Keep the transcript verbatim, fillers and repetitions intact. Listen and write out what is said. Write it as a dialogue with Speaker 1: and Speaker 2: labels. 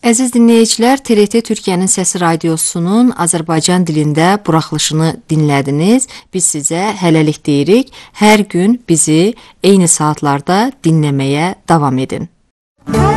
Speaker 1: Əziz dinləyicilər, T R T Türkiyənin Səsi Radiosunun Azərbaycan dilində buraxılışını dinlədiniz. Biz sizə hələlik deyirik. Hər gün bizi eyni saatlarda dinləməyə davam edin.